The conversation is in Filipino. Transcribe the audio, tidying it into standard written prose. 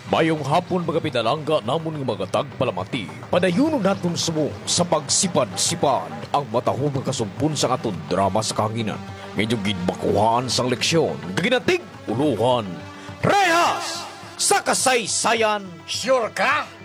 Mayong hapon mga pinalangga namon ng mga tagpalamati. Padayunon naton sumo sa pagsipad-sipad ang matahong kasungpon sa aton drama sa kahanginan. Medyo ginbakuhaan sang leksyon, gaginatig uluhan. Rehas! Sa kasaysayan! Sure ka?